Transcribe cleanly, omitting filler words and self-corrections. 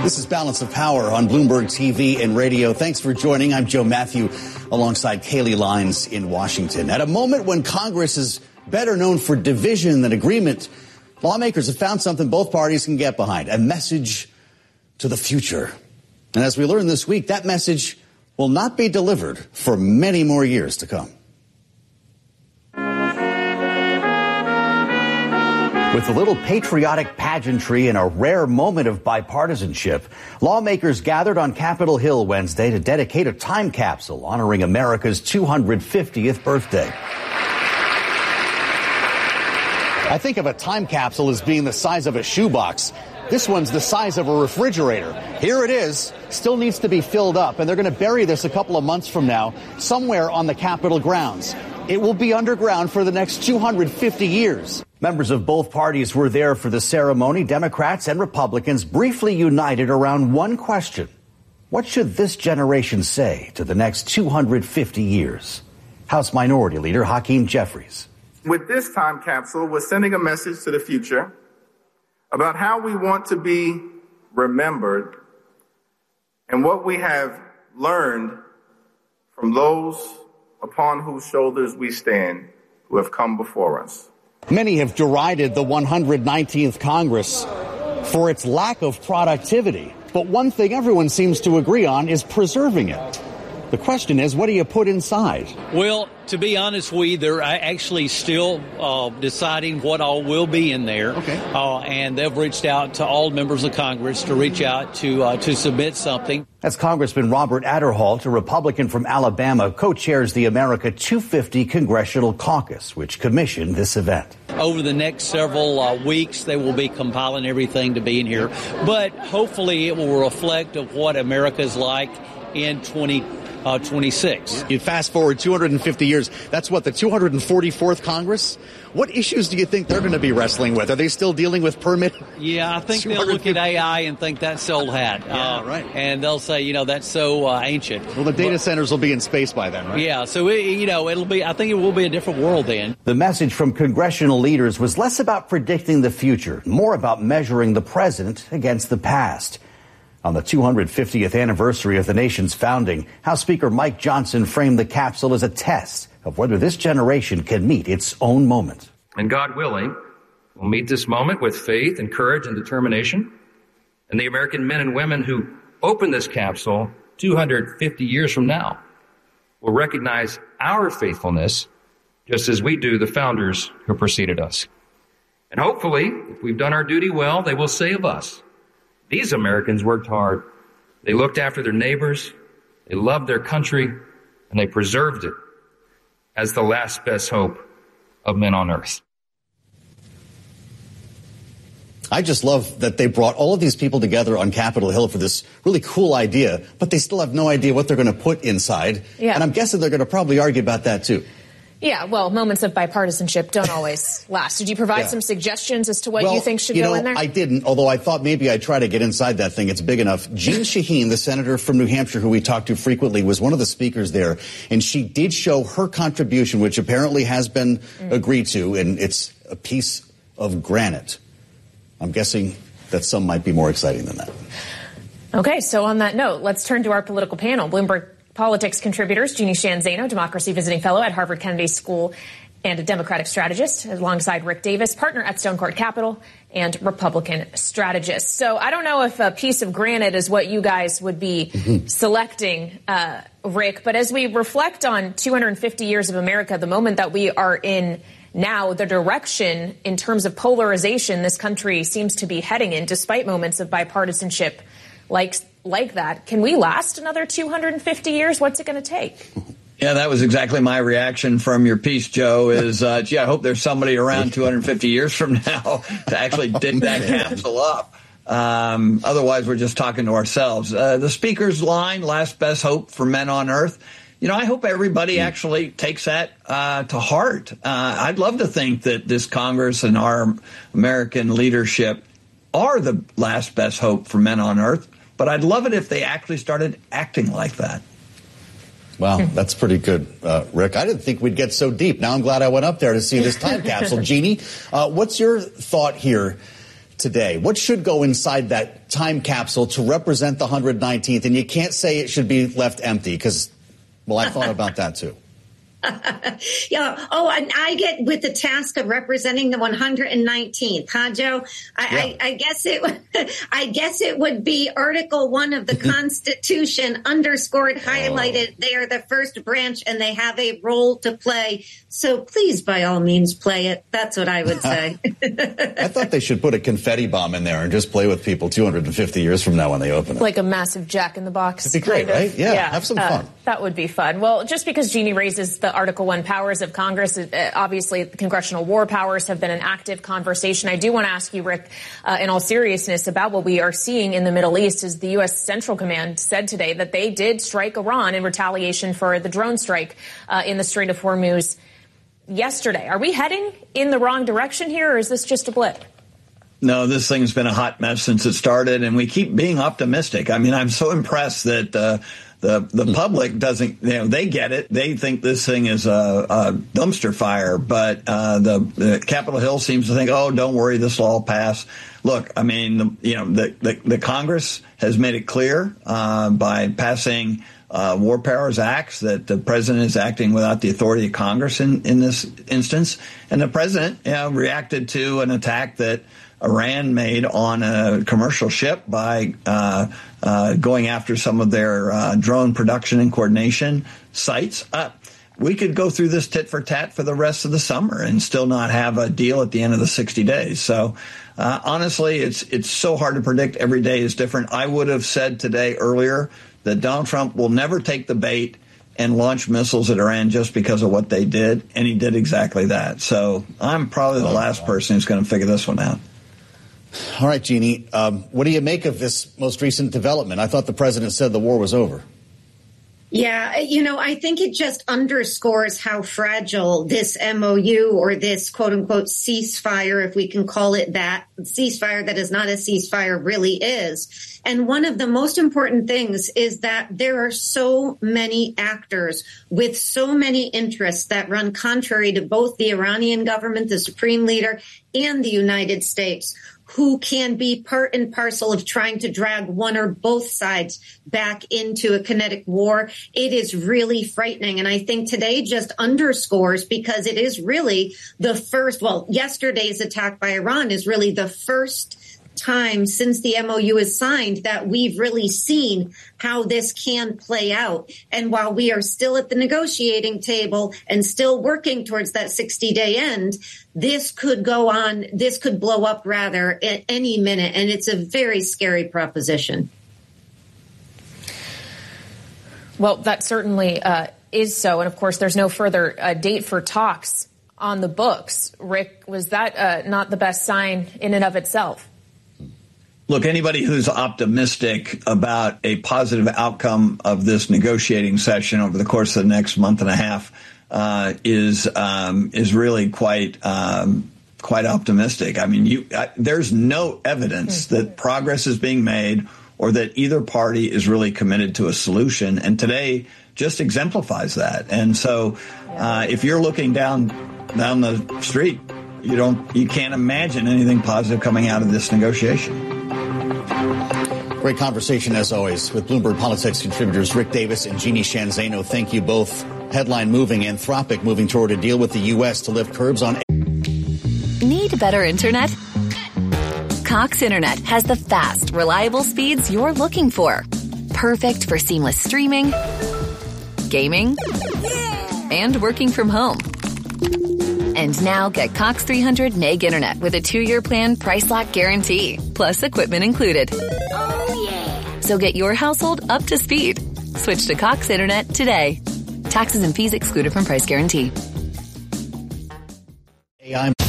This is Balance of Power on Bloomberg TV and radio. Thanks for joining. I'm Joe Matthew alongside Kaylee Lines in Washington. At a moment when Congress is better known for division than agreement, lawmakers have found something both parties can get behind, a message to the future. And as we learned this week, that message will not be delivered for many more years to come. With a little patriotic pageantry and a rare moment of bipartisanship, lawmakers gathered on Capitol Hill Wednesday to dedicate a time capsule honoring America's 250th birthday. I think of a time capsule as being the size of a shoebox. This one's the size of a refrigerator. Here it is, still needs to be filled up, and they're going to bury this a couple of months from now somewhere on the Capitol grounds. It will be underground for the next 250 years. Members of both parties were there for the ceremony. Democrats and Republicans briefly united around one question. What should this generation say to the next 250 years? House Minority Leader Hakeem Jeffries. With this time capsule, we're sending a message to the future about how we want to be remembered and what we have learned from those upon whose shoulders we stand who have come before us. Many have derided the 119th Congress for its lack of productivity. But one thing everyone seems to agree on is preserving it. The question is, what do you put inside? Well, to be honest, they're actually still deciding what all will be in there. Okay. And they've reached out to all members of Congress to reach out to submit something. That's Congressman Robert Aderholt, a Republican from Alabama, co-chairs the America 250 Congressional Caucus, which commissioned this event. Over the next several weeks, they will be compiling everything to be in here. But hopefully it will reflect of what America's like in 2026. You fast forward 250 years. That's what, the 244th Congress? What issues do you think they're going to be wrestling with? Are they still dealing with permit? Yeah, I think they'll look at AI and think that's old hat. Yeah, right. And they'll say, that's so ancient. Well, the data centers will be in space by then, right? Yeah, so it'll be. I think it will be a different world then. The message from congressional leaders was less about predicting the future, more about measuring the present against the past. On the 250th anniversary of the nation's founding, House Speaker Mike Johnson framed the capsule as a test of whether this generation can meet its own moment. And God willing, we'll meet this moment with faith and courage and determination. And the American men and women who open this capsule 250 years from now will recognize our faithfulness just as we do the founders who preceded us. And hopefully, if we've done our duty well, they will say of us, these Americans worked hard. They looked after their neighbors, they loved their country, and they preserved it as the last best hope of men on earth. I just love that they brought all of these people together on Capitol Hill for this really cool idea, but they still have no idea what they're going to put inside. Yeah. And I'm guessing they're going to probably argue about that, too. Yeah, well, moments of bipartisanship don't always last. Did you provide some suggestions as to what you think should go in there? I didn't, although I thought maybe I'd try to get inside that thing. It's big enough. Jeanne Shaheen, the senator from New Hampshire who we talked to frequently, was one of the speakers there, and she did show her contribution, which apparently has been agreed to, and it's a piece of granite. I'm guessing that some might be more exciting than that. Okay, so on that note, let's turn to our political panel. Bloomberg Politics contributors, Jeannie Sheehan Zaino, Democracy Visiting Fellow at Harvard Kennedy School and a Democratic strategist, alongside Rick Davis, partner at Stone Court Capital and Republican strategist. So I don't know if a piece of granite is what you guys would be selecting, Rick, but as we reflect on 250 years of America, the moment that we are in now, the direction in terms of polarization this country seems to be heading in, despite moments of bipartisanship like that. Can we last another 250 years? What's it going to take? Yeah, that was exactly my reaction from your piece, Joe, is, gee, I hope there's somebody around 250 years from now to actually dig that capsule up. Otherwise, we're just talking to ourselves. The speaker's line, last best hope for men on earth, I hope everybody actually takes that to heart. I'd love to think that this Congress and our American leadership are the last best hope for men on earth. But I'd love it if they actually started acting like that. Wow, that's pretty good, Rick. I didn't think we'd get so deep. Now I'm glad I went up there to see this time capsule. Jeannie, what's your thought here today? What should go inside that time capsule to represent the 119th? And you can't say it should be left empty because, well, I thought about that too. Yeah. Oh, and I get with the task of representing the 119th, huh, Joe? I guess it would be Article 1 of the Constitution, underscored, highlighted. They are the first branch, and they have a role to play. So please, by all means, play it. That's what I would say. I thought they should put a confetti bomb in there and just play with people 250 years from now when they open it. Like a massive Jack in the Box. It'd be great, right? Yeah, have some fun. That would be fun. Well, just because Jeannie raises the Article 1 powers of Congress, obviously the congressional war powers have been an active conversation. I do want to ask you, Rick, in all seriousness, about what we are seeing in the Middle East. As the U.S. Central Command said today that they did strike Iran in retaliation for the drone strike in the Strait of Hormuz yesterday. Are we heading in the wrong direction here, or is this just a blip? No, this thing's been a hot mess since it started, and we keep being optimistic. I mean, I'm so impressed that the public doesn't, they get it. They think this thing is a dumpster fire, but the Capitol Hill seems to think, oh, don't worry, this will all pass. Look, I mean, the Congress has made it clear by passing War Powers Acts that the president is acting without the authority of Congress in this instance. And the president reacted to an attack that Iran made on a commercial ship by going after some of their drone production and coordination sites. We could go through this tit for tat for the rest of the summer and still not have a deal at the end of the 60 days. So honestly, it's so hard to predict. Every day is different. I would have said today earlier that Donald Trump will never take the bait and launch missiles at Iran just because of what they did. And he did exactly that. So I'm probably the last person who's going to figure this one out. All right, Jeannie, what do you make of this most recent development? I thought the president said the war was over. Yeah, I think it just underscores how fragile this MOU or this quote unquote ceasefire, if we can call it that, ceasefire that is not a ceasefire, really is. And one of the most important things is that there are so many actors with so many interests that run contrary to both the Iranian government, the supreme leader, and the United States, who can be part and parcel of trying to drag one or both sides back into a kinetic war. It is really frightening. And I think today just underscores, because it is really the first, yesterday's attack by Iran is really the first time since the MOU is signed that we've really seen how this can play out. And while we are still at the negotiating table and still working towards that 60-day end, this could go on, this could blow up rather at any minute. And it's a very scary proposition. Well, that certainly is so. And of course, there's no further date for talks on the books. Rick, was that not the best sign in and of itself? Look, anybody who's optimistic about a positive outcome of this negotiating session over the course of the next month and a half is really quite optimistic. I mean, there's no evidence that progress is being made or that either party is really committed to a solution. And today just exemplifies that. And so if you're looking down the street, you can't imagine anything positive coming out of this negotiation. Great conversation, as always, with Bloomberg Politics contributors Rick Davis and Jeannie Sheehan Zaino. Thank you both. Headline moving, Anthropic moving toward a deal with the U.S. to lift curbs on. Need better internet? Cox Internet has the fast, reliable speeds you're looking for. Perfect for seamless streaming, gaming, and working from home. And now get Cox 300 meg internet with a 2-year plan, price lock guarantee, plus equipment included. Oh, yeah. So get your household up to speed. Switch to Cox Internet today. Taxes and fees excluded from price guarantee. AI